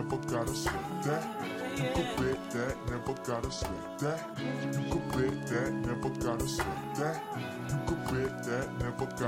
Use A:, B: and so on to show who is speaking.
A: never gotta sweat that. You could bet that, never gotta sweat that. You could bet that, never gotta sweat that. You could bet that, never gotta